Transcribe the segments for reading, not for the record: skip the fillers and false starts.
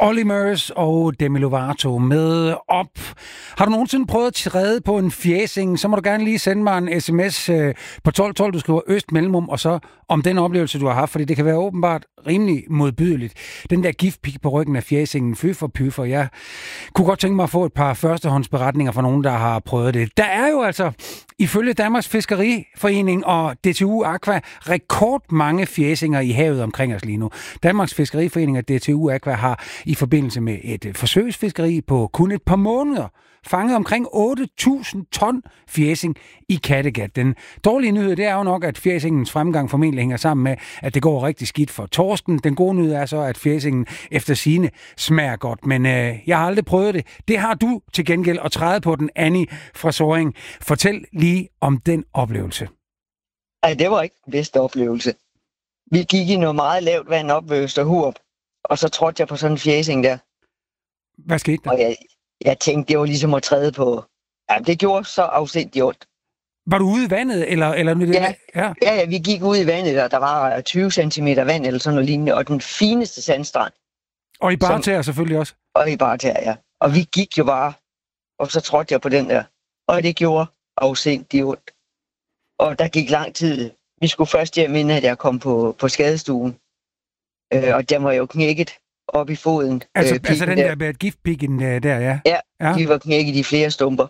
Olly Murs og Demi Lovato med op. Har du nogensinde prøvet at træde på en fjæsing, så må du gerne lige sende mig en sms på 1212, du skriver Øst Mellemrum, og så om den oplevelse, du har haft, fordi det kan være åbenbart rimelig modbydeligt. Den der giftpik på ryggen af fjæsingen, fy for py for. Jeg kunne godt tænke mig at få et par førstehåndsberetninger fra nogen, der har prøvet det. Der er jo altså, ifølge Danmarks Fiskeriforening og DTU Aqua, rekordmange fjæsinger i havet omkring os lige nu. Danmarks Fiskeriforening og DTU Aqua har i forbindelse med et forsøgsfiskeri på kun et par måneder fanget omkring 8.000 ton fjæsing i Kattegat. Den dårlige nyhed, det er jo nok, at fjæsingens fremgang formentlig hænger sammen med, at det går rigtig skidt for torsken. Den gode nyhed er så, at fjæsingen efter sigende smager godt, men jeg har aldrig prøvet det. Det har du til gengæld at træde på den, Annie fra Sorring. Fortæl lige om den oplevelse. Ej, det var ikke den bedste oplevelse. Vi gik i noget meget lavt vand op ved Østerhurup, og så trådte jeg på sådan en fjæsing der. Hvad skete der? Og jeg tænkte, det var ligesom at træde på. Ja, det gjorde så afsindigt ondt. Var du ude i vandet? Eller? Ja, vi gik ud i vandet, og der var 20 cm vand eller sådan noget lignende, og den fineste sandstrand. Og i bartær selvfølgelig også? Og i bartær, ja. Og vi gik jo bare, og så trådte jeg på den der. Og det gjorde afsindigt ondt. Og der gik lang tid. Vi skulle først hjem, inden at jeg kom på skadestuen. Og den var jo knækket op i foden. Altså den der med giftpikken der, ja? Ja, de var knækket i flere stumper.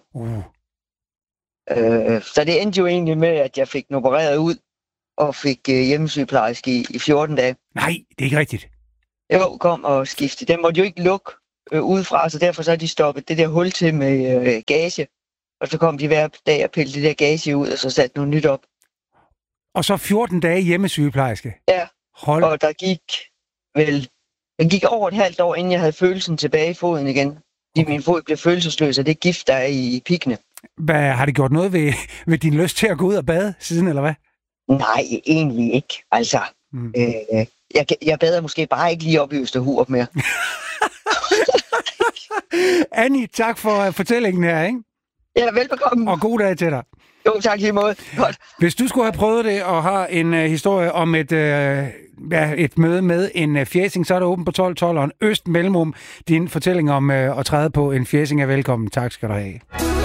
Så det endte jo egentlig med, at jeg fik den opereret ud, og fik hjemmesygeplejerske i 14 dage. Nej, det er ikke rigtigt. Jo, kom og skifte. Den måtte jo ikke lukke udefra, så derfor så har de stoppet det der hul til med gage. Og så kom de hver dag og pillede det der gage ud, og så satte noget nyt op. Og så 14 dage hjemmesygeplejerske? Ja, og der gik over et halvt år, inden jeg havde følelsen tilbage i foden igen. Fordi min fod blev følelsesløs, og det gift, der er i pikkene. Har det gjort noget ved din lyst til at gå ud og bade siden, eller hvad? Nej, egentlig ikke. Altså, jeg bader måske bare ikke lige op i Østerhurup mere. Annie, tak for fortællingen her, ikke? Ja, velbekomme. Og god dag til dig. Jo, tak lige måde. Godt. Hvis du skulle have prøvet det og har en historie om et møde med en fjæsing, så er det åbent på 1212 og en Øst Mellemrum. Din fortælling om at træde på en fjæsing er velkommen. Tak skal du have.